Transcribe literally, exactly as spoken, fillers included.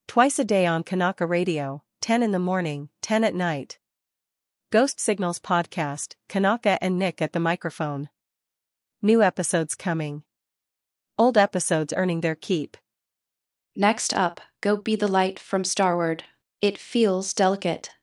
Twice a day on Kanaka Radio, ten in the morning, ten at night. Ghost Signals Podcast, Kanaka and Nick at the microphone. New episodes coming. Old episodes earning their keep. Next up, Go Be the Light from Starward. It feels delicate.